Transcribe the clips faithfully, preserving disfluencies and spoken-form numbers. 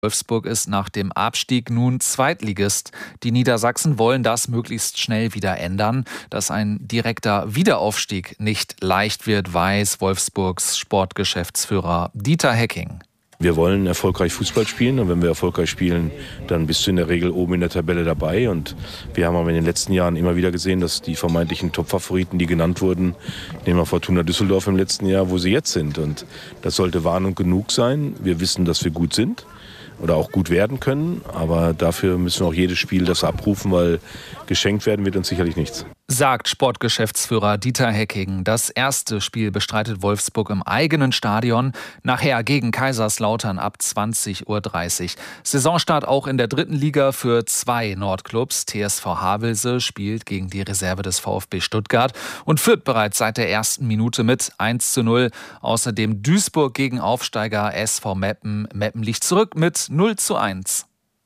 Wolfsburg ist nach dem Abstieg nun Zweitligist. Die Niedersachsen wollen das möglichst schnell wieder ändern. Dass ein direkter Wiederaufstieg nicht leicht wird, weiß Wolfsburgs Sportgeschäftsführer Dieter Hecking. Wir wollen erfolgreich Fußball spielen und wenn wir erfolgreich spielen, dann bist du in der Regel oben in der Tabelle dabei. Und wir haben aber in den letzten Jahren immer wieder gesehen, dass die vermeintlichen Top-Favoriten, die genannt wurden, nehmen wir Fortuna Düsseldorf im letzten Jahr, wo sie jetzt sind. Und das sollte Warnung genug sein. Wir wissen, dass wir gut sind oder auch gut werden können, aber dafür müssen wir auch jedes Spiel das abrufen, weil geschenkt werden wird uns sicherlich nichts. Sagt Sportgeschäftsführer Dieter Hecking. Das erste Spiel bestreitet Wolfsburg im eigenen Stadion, nachher gegen Kaiserslautern ab zwanzig Uhr dreißig. Saisonstart auch in der dritten Liga für zwei Nordclubs. T S V Havelse spielt gegen die Reserve des VfB Stuttgart und führt bereits seit der ersten Minute mit eins zu null. Außerdem Duisburg gegen Aufsteiger S V Meppen. Meppen liegt zurück mit null zu eins.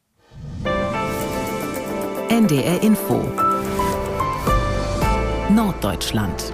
N D R Info Norddeutschland.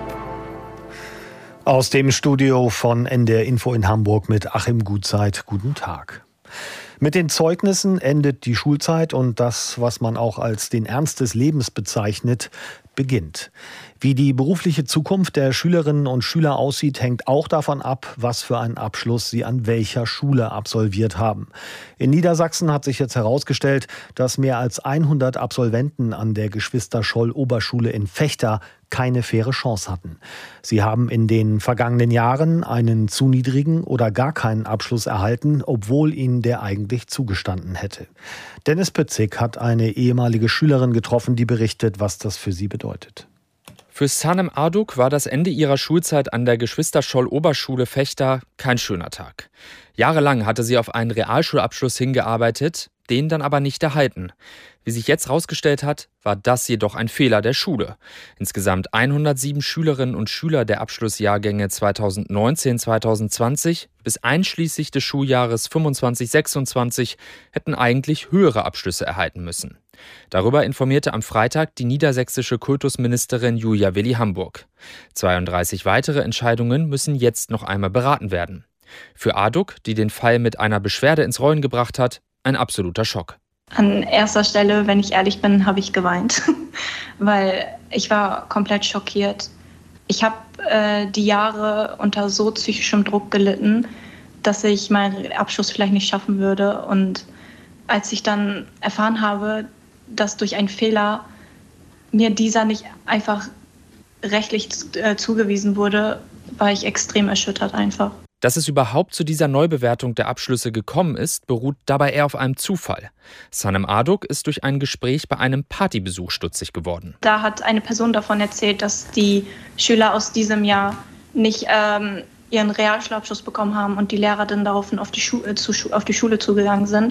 Aus dem Studio von N D R Info in Hamburg mit Achim Gutzeit. Guten Tag. Mit den Zeugnissen endet die Schulzeit und das, was man auch als den Ernst des Lebens bezeichnet, beginnt. Wie die berufliche Zukunft der Schülerinnen und Schüler aussieht, hängt auch davon ab, was für einen Abschluss sie an welcher Schule absolviert haben. In Niedersachsen hat sich jetzt herausgestellt, dass mehr als hundert Absolventen an der Geschwister-Scholl-Oberschule in Vechta keine faire Chance hatten. Sie haben in den vergangenen Jahren einen zu niedrigen oder gar keinen Abschluss erhalten, obwohl ihnen der eigentlich zugestanden hätte. Dennis Pützig hat eine ehemalige Schülerin getroffen, die berichtet, was das für sie bedeutet. Für Sanem Arduk war das Ende ihrer Schulzeit an der Geschwister-Scholl-Oberschule Vechta kein schöner Tag. Jahrelang hatte sie auf einen Realschulabschluss hingearbeitet, den dann aber nicht erhalten. Wie sich jetzt herausgestellt hat, war das jedoch ein Fehler der Schule. Insgesamt hundertsieben Schülerinnen und Schüler der Abschlussjahrgänge zweitausendneunzehn zweitausendzwanzig bis einschließlich des Schuljahres fünfundzwanzig sechsundzwanzig hätten eigentlich höhere Abschlüsse erhalten müssen. Darüber informierte am Freitag die niedersächsische Kultusministerin Julia Willi Hamburg. zweiunddreißig weitere Entscheidungen müssen jetzt noch einmal beraten werden. Für Arduk, die den Fall mit einer Beschwerde ins Rollen gebracht hat, ein absoluter Schock. An erster Stelle, wenn ich ehrlich bin, habe ich geweint, weil ich war komplett schockiert. Ich habe äh, die Jahre unter so psychischem Druck gelitten, dass ich meinen Abschluss vielleicht nicht schaffen würde. Und als ich dann erfahren habe, dass durch einen Fehler mir dieser nicht einfach rechtlich äh, zugewiesen wurde, war ich extrem erschüttert einfach. Dass es überhaupt zu dieser Neubewertung der Abschlüsse gekommen ist, beruht dabei eher auf einem Zufall. Sanem Arduk ist durch ein Gespräch bei einem Partybesuch stutzig geworden. Da hat eine Person davon erzählt, dass die Schüler aus diesem Jahr nicht ähm, ihren Realschulabschluss bekommen haben und die Lehrer dann daraufhin auf die, Schu- äh, zu, auf die Schule zugegangen sind.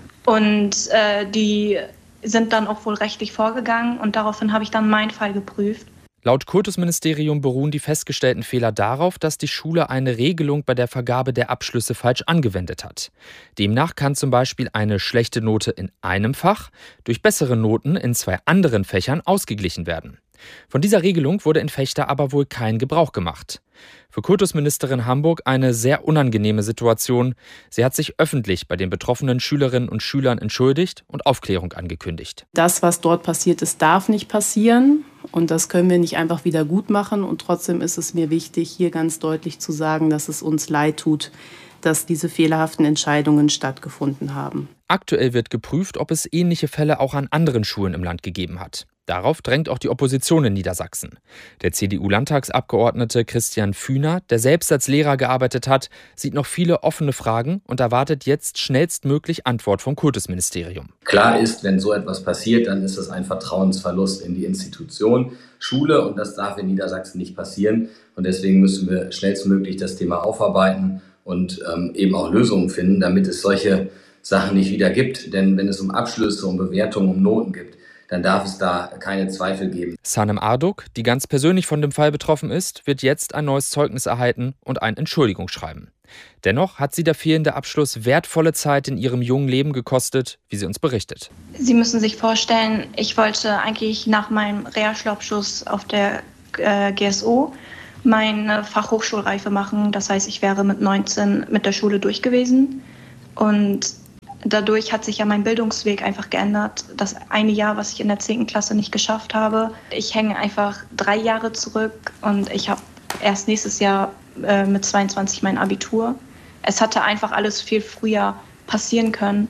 Und äh, die sind dann auch wohl rechtlich vorgegangen und daraufhin habe ich dann meinen Fall geprüft. Laut Kultusministerium beruhen die festgestellten Fehler darauf, dass die Schule eine Regelung bei der Vergabe der Abschlüsse falsch angewendet hat. Demnach kann zum Beispiel eine schlechte Note in einem Fach durch bessere Noten in zwei anderen Fächern ausgeglichen werden. Von dieser Regelung wurde in Vechta aber wohl kein Gebrauch gemacht. Für Kultusministerin Hamburg eine sehr unangenehme Situation. Sie hat sich öffentlich bei den betroffenen Schülerinnen und Schülern entschuldigt und Aufklärung angekündigt. Das, was dort passiert ist, darf nicht passieren. Und das können wir nicht einfach wieder gut machen. Und trotzdem ist es mir wichtig, hier ganz deutlich zu sagen, dass es uns leid tut, dass diese fehlerhaften Entscheidungen stattgefunden haben. Aktuell wird geprüft, ob es ähnliche Fälle auch an anderen Schulen im Land gegeben hat. Darauf drängt auch die Opposition in Niedersachsen. Der C D U-Landtagsabgeordnete Christian Fühner, der selbst als Lehrer gearbeitet hat, sieht noch viele offene Fragen und erwartet jetzt schnellstmöglich Antwort vom Kultusministerium. Klar ist, wenn so etwas passiert, dann ist es ein Vertrauensverlust in die Institution Schule und das darf in Niedersachsen nicht passieren. Und deswegen müssen wir schnellstmöglich das Thema aufarbeiten und ähm, eben auch Lösungen finden, damit es solche Sachen nicht wieder gibt. Denn wenn es um Abschlüsse, um Bewertungen, um Noten gibt, dann darf es da keine Zweifel geben. Sanem Arduk, die ganz persönlich von dem Fall betroffen ist, wird jetzt ein neues Zeugnis erhalten und ein Entschuldigungsschreiben. Dennoch hat sie der fehlende Abschluss wertvolle Zeit in ihrem jungen Leben gekostet, wie sie uns berichtet. Sie müssen sich vorstellen, ich wollte eigentlich nach meinem Realschulabschluss auf der äh, G S O meine Fachhochschulreife machen. Das heißt, ich wäre mit neunzehn mit der Schule durch gewesen. Und Dadurch hat sich ja mein Bildungsweg einfach geändert. Das eine Jahr, was ich in der zehnten Klasse nicht geschafft habe. Ich hänge einfach drei Jahre zurück und ich habe erst nächstes Jahr äh, mit zweiundzwanzig mein Abitur. Es hatte einfach alles viel früher passieren können.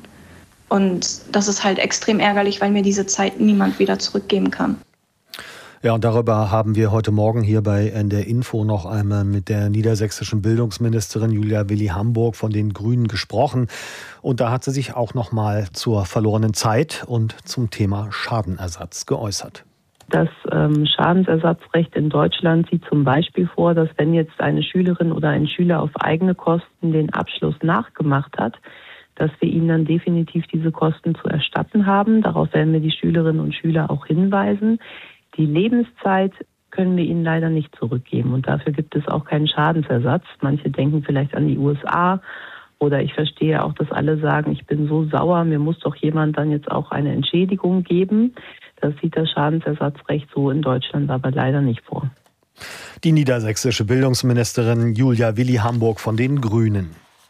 Und das ist halt extrem ärgerlich, weil mir diese Zeit niemand wieder zurückgeben kann. Ja, und darüber haben wir heute Morgen hier bei N D R Info noch einmal mit der niedersächsischen Bildungsministerin Julia Willi-Hamburg von den Grünen gesprochen. Und da hat sie sich auch noch mal zur verlorenen Zeit und zum Thema Schadenersatz geäußert. Das ähm, Schadensersatzrecht in Deutschland sieht zum Beispiel vor, dass wenn jetzt eine Schülerin oder ein Schüler auf eigene Kosten den Abschluss nachgemacht hat, dass wir ihnen dann definitiv diese Kosten zu erstatten haben. Darauf werden wir die Schülerinnen und Schüler auch hinweisen. Die Lebenszeit können wir ihnen leider nicht zurückgeben und dafür gibt es auch keinen Schadensersatz. Manche denken vielleicht an die U S A oder ich verstehe auch, dass alle sagen, ich bin so sauer, mir muss doch jemand dann jetzt auch eine Entschädigung geben. Das sieht das Schadensersatzrecht so in Deutschland aber leider nicht vor. Die niedersächsische Bildungsministerin Julia Willi-Hamburg von den Grünen.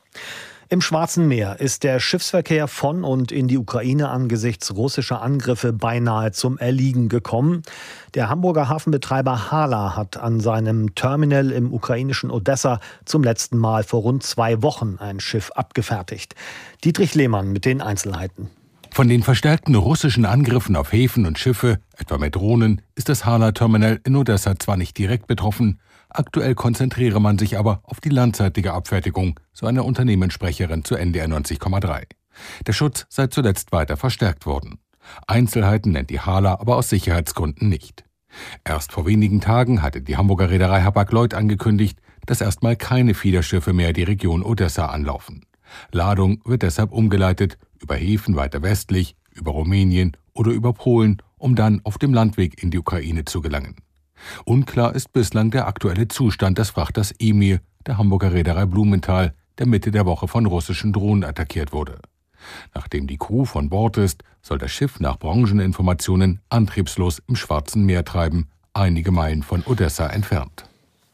Im Schwarzen Meer ist der Schiffsverkehr von und in die Ukraine angesichts russischer Angriffe beinahe zum Erliegen gekommen. Der Hamburger Hafenbetreiber Hala hat an seinem Terminal im ukrainischen Odessa zum letzten Mal vor rund zwei Wochen ein Schiff abgefertigt. Dietrich Lehmann mit den Einzelheiten. Von den verstärkten russischen Angriffen auf Häfen und Schiffe, etwa mit Drohnen, ist das Hala-Terminal in Odessa zwar nicht direkt betroffen. Aktuell konzentriere man sich aber auf die landseitige Abfertigung, so eine Unternehmenssprecherin zu N D R neunzig Komma drei. Der Schutz sei zuletzt weiter verstärkt worden. Einzelheiten nennt die Hala aber aus Sicherheitsgründen nicht. Erst vor wenigen Tagen hatte die Hamburger Reederei Hapag-Lloyd angekündigt, dass erstmal keine Fiederschiffe mehr die Region Odessa anlaufen. Ladung wird deshalb umgeleitet über Häfen weiter westlich, über Rumänien oder über Polen, um dann auf dem Landweg in die Ukraine zu gelangen. Unklar ist bislang der aktuelle Zustand des Frachters Emir, der Hamburger Reederei Blumenthal, der Mitte der Woche von russischen Drohnen attackiert wurde. Nachdem die Crew von Bord ist, soll das Schiff nach Brancheninformationen antriebslos im Schwarzen Meer treiben, einige Meilen von Odessa entfernt.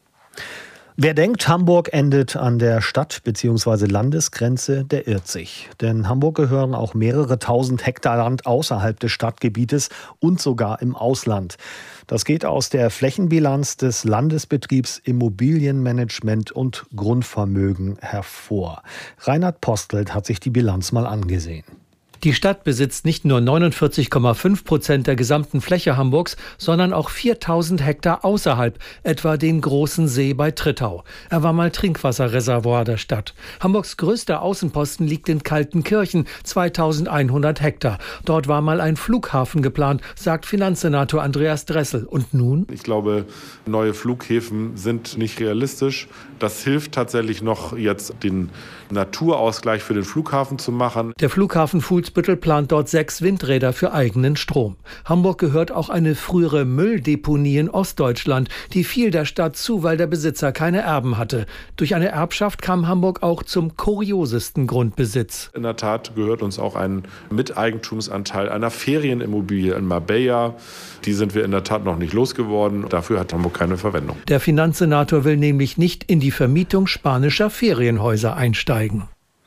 Wer denkt, Hamburg endet an der Stadt- bzw. Landesgrenze, der irrt sich. Denn Hamburg gehören auch mehrere tausend Hektar Land außerhalb des Stadtgebietes und sogar im Ausland. Das geht aus der Flächenbilanz des Landesbetriebs Immobilienmanagement und Grundvermögen hervor. Reinhard Postelt hat sich die Bilanz mal angesehen. Die Stadt besitzt nicht nur neunundvierzig Komma fünf Prozent der gesamten Fläche Hamburgs, sondern auch viertausend Hektar außerhalb, etwa den Großen See bei Trittau. Er war mal Trinkwasserreservoir der Stadt. Hamburgs größter Außenposten liegt in Kaltenkirchen, zweitausendeinhundert Hektar. Dort war mal ein Flughafen geplant, sagt Finanzsenator Andreas Dressel. Und nun? Ich glaube, neue Flughäfen sind nicht realistisch. Das hilft tatsächlich noch, jetzt den Naturausgleich für den Flughafen zu machen. Der Flughafen Fuhlsbüttel plant dort sechs Windräder für eigenen Strom. Hamburg gehört auch eine frühere Mülldeponie in Ostdeutschland. Die fiel der Stadt zu, weil der Besitzer keine Erben hatte. Durch eine Erbschaft kam Hamburg auch zum kuriosesten Grundbesitz. In der Tat gehört uns auch ein Miteigentumsanteil einer Ferienimmobilie in Marbella. Die sind wir in der Tat noch nicht losgeworden. Dafür hat Hamburg keine Verwendung. Der Finanzsenator will nämlich nicht in die Vermietung spanischer Ferienhäuser einsteigen.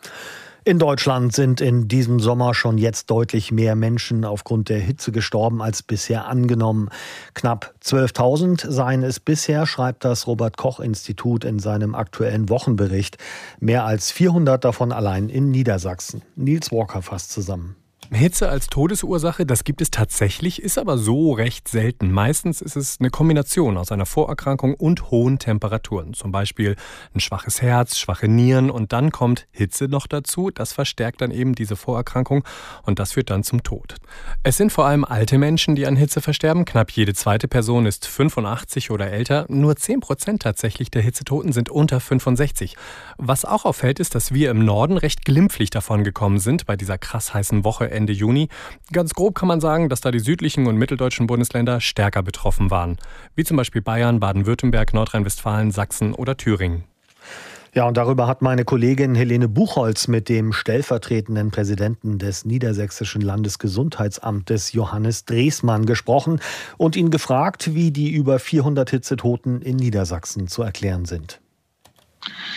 In Deutschland sind in diesem Sommer schon jetzt deutlich mehr Menschen aufgrund der Hitze gestorben als bisher angenommen. Knapp zwölftausend seien es bisher, schreibt das Robert-Koch-Institut in seinem aktuellen Wochenbericht. Mehr als vierhundert davon allein in Niedersachsen. Nils Walker fasst zusammen. Hitze als Todesursache, das gibt es tatsächlich, ist aber so recht selten. Meistens ist es eine Kombination aus einer Vorerkrankung und hohen Temperaturen. Zum Beispiel ein schwaches Herz, schwache Nieren und dann kommt Hitze noch dazu. Das verstärkt dann eben diese Vorerkrankung und das führt dann zum Tod. Es sind vor allem alte Menschen, die an Hitze versterben. Knapp jede zweite Person ist fünfundachtzig oder älter. Nur zehn Prozent tatsächlich der Hitzetoten sind unter fünfundsechzig. Was auch auffällt, ist, dass wir im Norden recht glimpflich davon gekommen sind bei dieser krass heißen Woche Ende Juni. Ganz grob kann man sagen, dass da die südlichen und mitteldeutschen Bundesländer stärker betroffen waren. Wie zum Beispiel Bayern, Baden-Württemberg, Nordrhein-Westfalen, Sachsen oder Thüringen. Ja, und darüber hat meine Kollegin Helene Buchholz mit dem stellvertretenden Präsidenten des Niedersächsischen Landesgesundheitsamtes Johannes Dresmann gesprochen und ihn gefragt, wie die über vierhundert Hitzetoten in Niedersachsen zu erklären sind.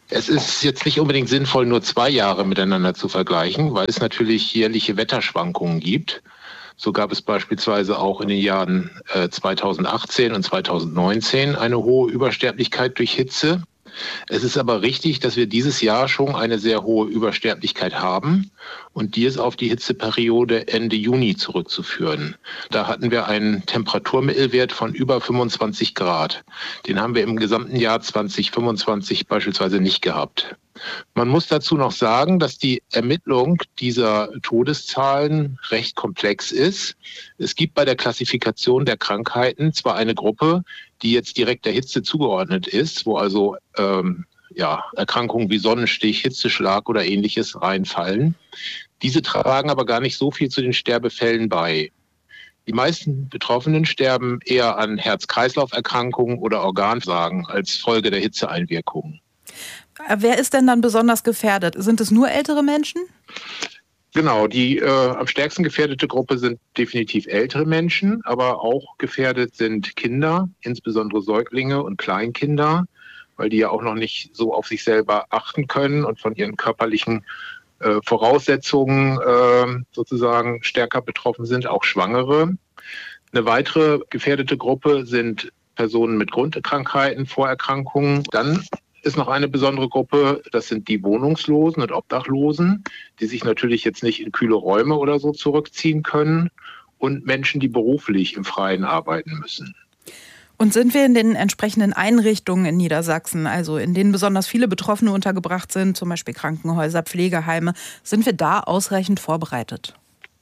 Es ist jetzt nicht unbedingt sinnvoll, nur zwei Jahre miteinander zu vergleichen, weil es natürlich jährliche Wetterschwankungen gibt. So gab es beispielsweise auch in den Jahren äh, zweitausendachtzehn und zweitausendneunzehn eine hohe Übersterblichkeit durch Hitze. Es ist aber richtig, dass wir dieses Jahr schon eine sehr hohe Übersterblichkeit haben und die ist auf die Hitzeperiode Ende Juni zurückzuführen. Da hatten wir einen Temperaturmittelwert von über fünfundzwanzig Grad. Den haben wir im gesamten Jahr zweitausendfünfundzwanzig beispielsweise nicht gehabt. Man muss dazu noch sagen, dass die Ermittlung dieser Todeszahlen recht komplex ist. Es gibt bei der Klassifikation der Krankheiten zwar eine Gruppe, die jetzt direkt der Hitze zugeordnet ist, wo also ähm, ja, Erkrankungen wie Sonnenstich, Hitzeschlag oder Ähnliches reinfallen. Diese tragen aber gar nicht so viel zu den Sterbefällen bei. Die meisten Betroffenen sterben eher an Herz-Kreislauf-Erkrankungen oder Organversagen als Folge der Hitzeeinwirkungen. Wer ist denn dann besonders gefährdet? Sind es nur ältere Menschen? Genau, die äh, am stärksten gefährdete Gruppe sind definitiv ältere Menschen, aber auch gefährdet sind Kinder, insbesondere Säuglinge und Kleinkinder, weil die ja auch noch nicht so auf sich selber achten können und von ihren körperlichen äh, Voraussetzungen äh, sozusagen stärker betroffen sind, auch Schwangere. Eine weitere gefährdete Gruppe sind Personen mit Grundkrankheiten, Vorerkrankungen. Dann ist noch eine besondere Gruppe, das sind die Wohnungslosen und Obdachlosen, die sich natürlich jetzt nicht in kühle Räume oder so zurückziehen können und Menschen, die beruflich im Freien arbeiten müssen. Und sind wir in den entsprechenden Einrichtungen in Niedersachsen, also in denen besonders viele Betroffene untergebracht sind, zum Beispiel Krankenhäuser, Pflegeheime, sind wir da ausreichend vorbereitet?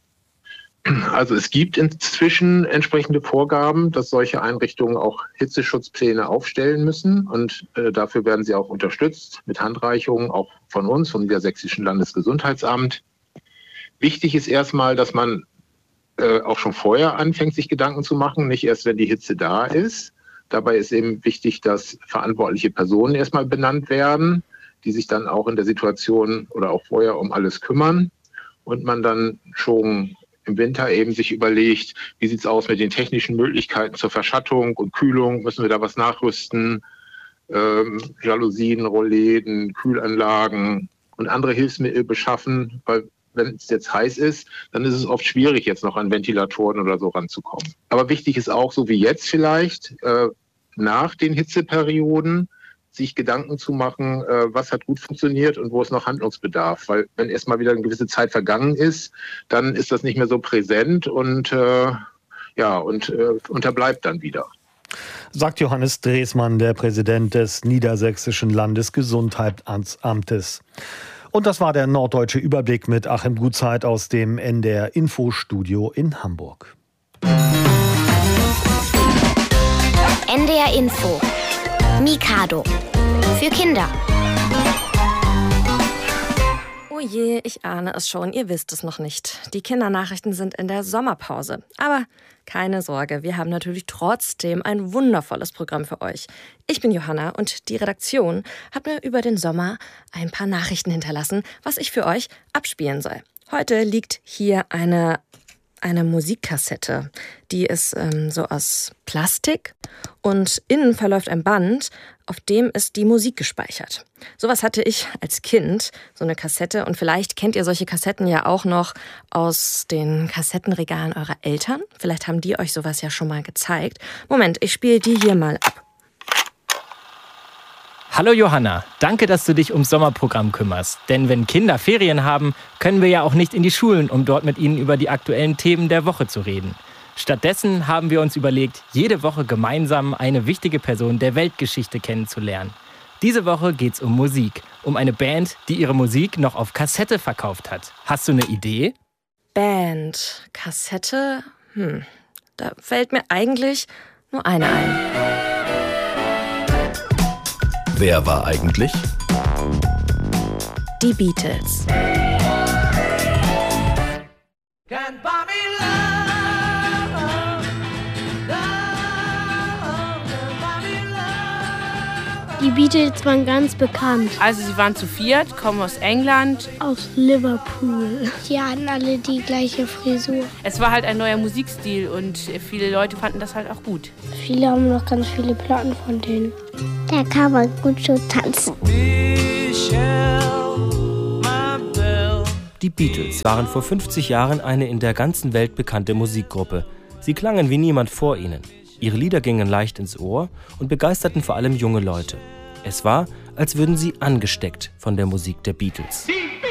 Also es gibt inzwischen entsprechende Vorgaben, dass solche Einrichtungen auch Hitzeschutzpläne aufstellen müssen und äh, dafür werden sie auch unterstützt mit Handreichungen, auch von uns, vom Niedersächsischen Landesgesundheitsamt. Wichtig ist erstmal, dass man äh, auch schon vorher anfängt, sich Gedanken zu machen, nicht erst, wenn die Hitze da ist. Dabei ist eben wichtig, dass verantwortliche Personen erstmal benannt werden, die sich dann auch in der Situation oder auch vorher um alles kümmern und man dann schon im Winter eben sich überlegt, wie sieht es aus mit den technischen Möglichkeiten zur Verschattung und Kühlung, müssen wir da was nachrüsten, ähm, Jalousien, Rollläden, Kühlanlagen und andere Hilfsmittel beschaffen, weil wenn es jetzt heiß ist, dann ist es oft schwierig, jetzt noch an Ventilatoren oder so ranzukommen. Aber wichtig ist auch, so wie jetzt vielleicht, äh, nach den Hitzeperioden, sich Gedanken zu machen, äh, was hat gut funktioniert und wo ist noch Handlungsbedarf. Weil wenn erst mal wieder eine gewisse Zeit vergangen ist, dann ist das nicht mehr so präsent und, äh, ja, und äh, unterbleibt dann wieder. Sagt Johannes Dresmann, der Präsident des Niedersächsischen Landesgesundheitsamtes. Und das war der Norddeutsche Überblick mit Achim Gutzeit aus dem N D R Infostudio in Hamburg. N D R Info. Mikado. Für Kinder. Oh je, ich ahne es schon, ihr wisst es noch nicht. Die Kindernachrichten sind in der Sommerpause. Aber keine Sorge, wir haben natürlich trotzdem ein wundervolles Programm für euch. Ich bin Johanna und die Redaktion hat mir über den Sommer ein paar Nachrichten hinterlassen, was ich für euch abspielen soll. Heute liegt hier eine, eine Musikkassette. Die ist ähm, so aus Plastik und innen verläuft ein Band, auf dem ist die Musik gespeichert. Sowas hatte ich als Kind, so eine Kassette. Und vielleicht kennt ihr solche Kassetten ja auch noch aus den Kassettenregalen eurer Eltern. Vielleicht haben die euch sowas ja schon mal gezeigt. Moment, ich spiele die hier mal ab. Hallo Johanna, danke, dass du dich ums Sommerprogramm kümmerst. Denn wenn Kinder Ferien haben, können wir ja auch nicht in die Schulen, um dort mit ihnen über die aktuellen Themen der Woche zu reden. Stattdessen haben wir uns überlegt, jede Woche gemeinsam eine wichtige Person der Weltgeschichte kennenzulernen. Diese Woche geht's um Musik, um eine Band, die ihre Musik noch auf Kassette verkauft hat. Hast du eine Idee? Band, Kassette, hm, da fällt mir eigentlich nur eine ein. Wer war eigentlich? Die Beatles. Die Beatles waren ganz bekannt. Also sie waren zu viert, kommen aus England. Aus Liverpool. Die hatten alle die gleiche Frisur. Es war halt ein neuer Musikstil und viele Leute fanden das halt auch gut. Viele haben noch ganz viele Platten von denen. Da kann man gut so tanzen. Die Beatles waren vor fünfzig Jahren eine in der ganzen Welt bekannte Musikgruppe. Sie klangen wie niemand vor ihnen. Ihre Lieder gingen leicht ins Ohr und begeisterten vor allem junge Leute. Es war, als würden sie angesteckt von der Musik der Beatles.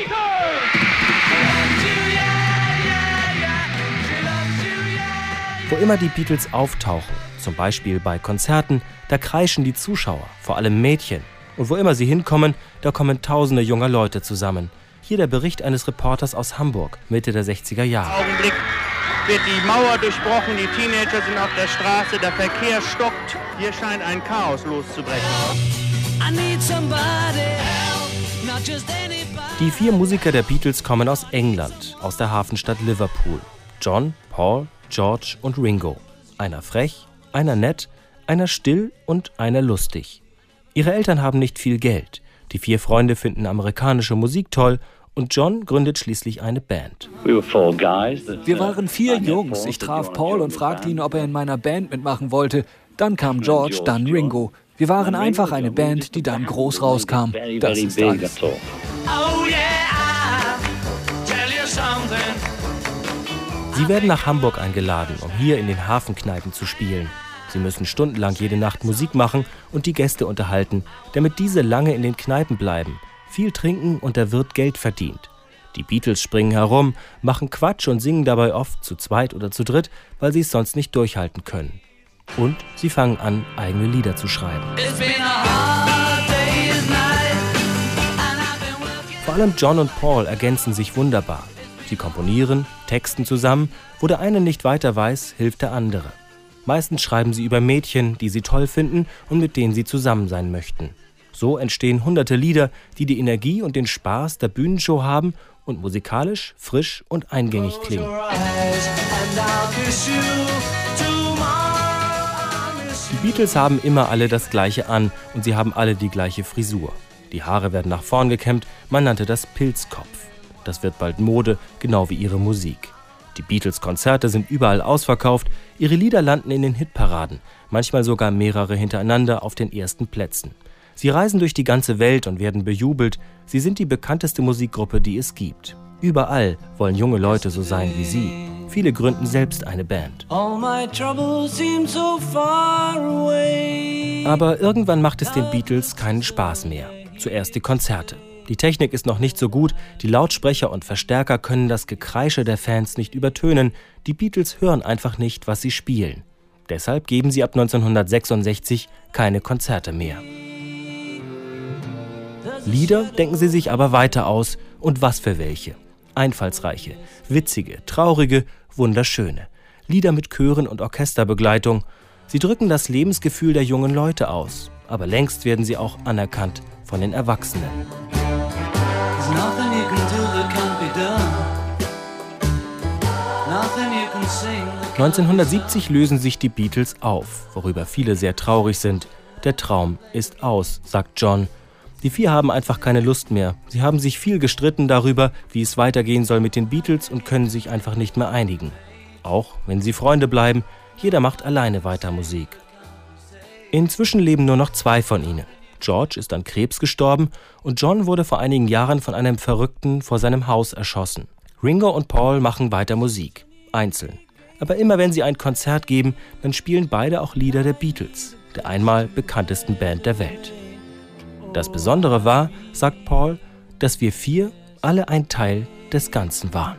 Wo immer die Beatles auftauchen, zum Beispiel bei Konzerten, da kreischen die Zuschauer, vor allem Mädchen. Und wo immer sie hinkommen, da kommen tausende junger Leute zusammen. Hier der Bericht eines Reporters aus Hamburg, Mitte der sechziger Jahre. Augenblick wird die Mauer durchbrochen, die Teenager sind auf der Straße, der Verkehr stockt. Hier scheint ein Chaos loszubrechen. Die vier Musiker der Beatles kommen aus England, aus der Hafenstadt Liverpool. John, Paul, George und Ringo. Einer frech, einer nett, einer still und einer lustig. Ihre Eltern haben nicht viel Geld. Die vier Freunde finden amerikanische Musik toll und John gründet schließlich eine Band. Wir waren vier Jungs. Ich traf Paul und fragte ihn, ob er in meiner Band mitmachen wollte. Dann kam George, dann Ringo. Wir waren einfach eine Band, die dann groß rauskam. Das ist alles. Sie werden nach Hamburg eingeladen, um hier in den Hafenkneipen zu spielen. Sie müssen stundenlang jede Nacht Musik machen und die Gäste unterhalten, damit diese lange in den Kneipen bleiben, viel trinken und der Wirt Geld verdient. Die Beatles springen herum, machen Quatsch und singen dabei oft zu zweit oder zu dritt, weil sie es sonst nicht durchhalten können. Und sie fangen an, eigene Lieder zu schreiben. Vor allem John und Paul ergänzen sich wunderbar. Sie komponieren, texten zusammen, wo der eine nicht weiter weiß, hilft der andere. Meistens schreiben sie über Mädchen, die sie toll finden und mit denen sie zusammen sein möchten. So entstehen hunderte Lieder, die die Energie und den Spaß der Bühnenshow haben und musikalisch, frisch und eingängig klingen. Die Beatles haben immer alle das Gleiche an und sie haben alle die gleiche Frisur. Die Haare werden nach vorn gekämmt, man nannte das Pilzkopf. Das wird bald Mode, genau wie ihre Musik. Die Beatles-Konzerte sind überall ausverkauft, ihre Lieder landen in den Hitparaden, manchmal sogar mehrere hintereinander auf den ersten Plätzen. Sie reisen durch die ganze Welt und werden bejubelt, sie sind die bekannteste Musikgruppe, die es gibt. Überall wollen junge Leute so sein wie sie. Viele gründen selbst eine Band. Aber irgendwann macht es den Beatles keinen Spaß mehr. Zuerst die Konzerte. Die Technik ist noch nicht so gut, die Lautsprecher und Verstärker können das Gekreische der Fans nicht übertönen. Die Beatles hören einfach nicht, was sie spielen. Deshalb geben sie ab neunzehnhundertsechsundsechzig keine Konzerte mehr. Lieder denken sie sich aber weiter aus, und was für welche. Einfallsreiche, witzige, traurige, wunderschöne. Lieder mit Chören und Orchesterbegleitung. Sie drücken das Lebensgefühl der jungen Leute aus, aber längst werden sie auch anerkannt von den Erwachsenen. neunzehnhundertsiebzig lösen sich die Beatles auf, worüber viele sehr traurig sind. Der Traum ist aus, sagt John. Die vier haben einfach keine Lust mehr. Sie haben sich viel gestritten darüber, wie es weitergehen soll mit den Beatles und können sich einfach nicht mehr einigen. Auch wenn sie Freunde bleiben, jeder macht alleine weiter Musik. Inzwischen leben nur noch zwei von ihnen. George ist an Krebs gestorben und John wurde vor einigen Jahren von einem Verrückten vor seinem Haus erschossen. Ringo und Paul machen weiter Musik, einzeln. Aber immer wenn sie ein Konzert geben, dann spielen beide auch Lieder der Beatles, der einmal bekanntesten Band der Welt. Das Besondere war, sagt Paul, dass wir vier alle ein Teil des Ganzen waren.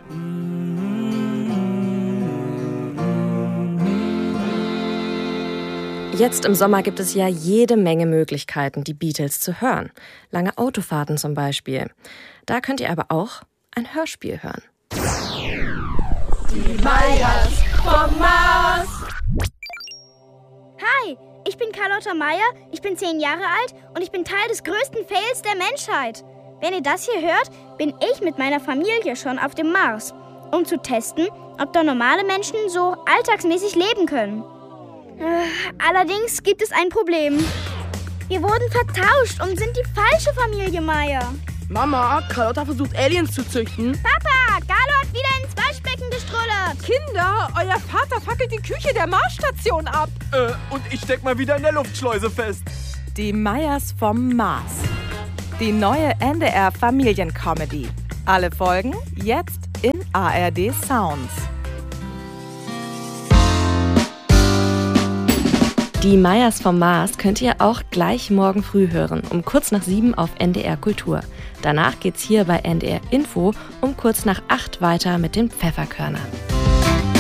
Jetzt im Sommer gibt es ja jede Menge Möglichkeiten, die Beatles zu hören. Lange Autofahrten zum Beispiel. Da könnt ihr aber auch ein Hörspiel hören. Die Meyers vom Mars. Hi, ich bin Carlotta Meyer, ich bin zehn Jahre alt und ich bin Teil des größten Fails der Menschheit. Wenn ihr das hier hört, bin ich mit meiner Familie schon auf dem Mars, um zu testen, ob da normale Menschen so alltagsmäßig leben können. Allerdings gibt es ein Problem. Wir wurden vertauscht und sind die falsche Familie Meyer. Mama, Carlotta versucht Aliens zu züchten. Papa, Carlo hat wieder ins Waschbecken gestrullert. Kinder, euer Vater fackelt die Küche der Marsstation ab. Äh, und ich steck mal wieder in der Luftschleuse fest. Die Meyers vom Mars. die neue N D R Familiencomedy. Alle Folgen jetzt in A R D Sounds. Die Meyers vom Mars könnt ihr auch gleich morgen früh hören, um kurz nach sieben auf N D R Kultur. Danach geht's hier bei N D R Info um kurz nach acht weiter mit den Pfefferkörnern.